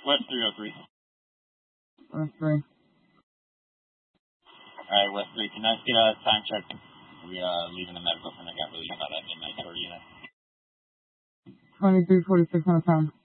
West 303. West 3. Alright, West 3, can I get a time check? We leaving the medical center, got really about at midnight for unit. 23:46 on the time.